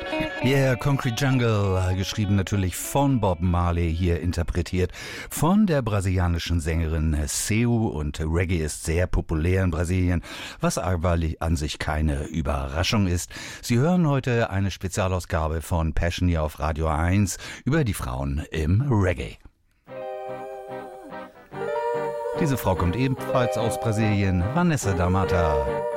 Yeah, Concrete Jungle, geschrieben natürlich von Bob Marley, hier interpretiert von der brasilianischen Sängerin Seu, und Reggae ist sehr populär in Brasilien, was aber an sich keine Überraschung ist. Sie hören heute eine Spezialausgabe von Passion hier auf Radio 1 über die Frauen im Reggae. Diese Frau kommt ebenfalls aus Brasilien, Vanessa da Mata.